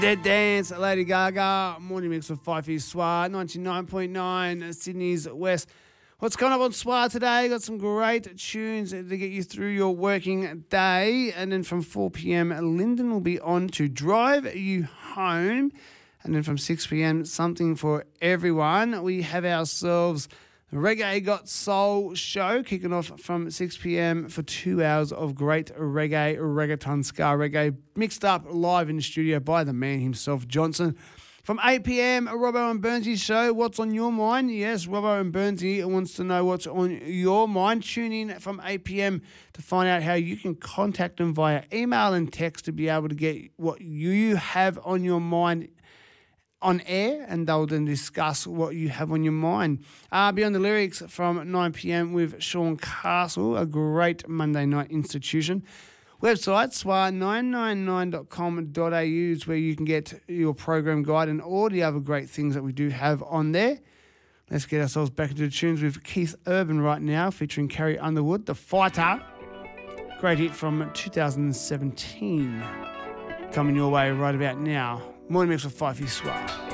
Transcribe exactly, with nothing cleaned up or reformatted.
Dead Dance, Lady Gaga, Morning Mix with Fifey Swar, ninety-nine point nine, Sydney's West. What's going up on Swar today? Got some great tunes to get you through your working day. And then from four p.m, Lyndon will be on to drive you home. And then from six p.m, something for everyone. We have ourselves the Reggae Got Soul show kicking off from six p.m. for two hours of great reggae, reggaeton, ska reggae, mixed up live in the studio by the man himself, Johnson. From eight p.m, Robbo and Burnsy's show, What's on Your Mind? Yes, Robbo and Burnsy wants to know what's on your mind. Tune in from eight p.m. to find out how you can contact them via email and text to be able to get what you have on your mind on air, and they'll then discuss what you have on your mind. Uh, Beyond the Lyrics from nine p.m. with Sean Castle, a great Monday night institution. Website, swar nine nine nine dot com dot a u is where you can get your program guide and all the other great things that we do have on there. Let's get ourselves back into the tunes with Keith Urban right now, featuring Carrie Underwood, The Fighter. Great hit from two thousand seventeen. Coming your way right about now. Morning Mix with Fifey Swar.